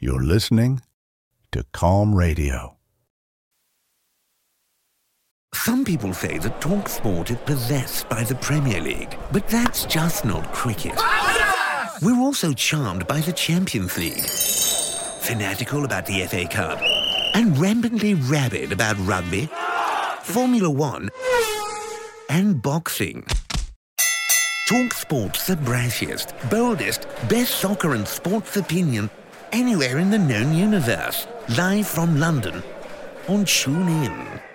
You're listening to Calm Radio. Some people say that TalkSport is possessed by the Premier League, but that's just not cricket. We're also charmed by the Champions League, fanatical about the FA Cup, and rampantly rabid about rugby, Formula One, and boxing. TalkSport's the brassiest, boldest, best soccer and sports opinion anywhere in the known universe. Live from London on TuneIn.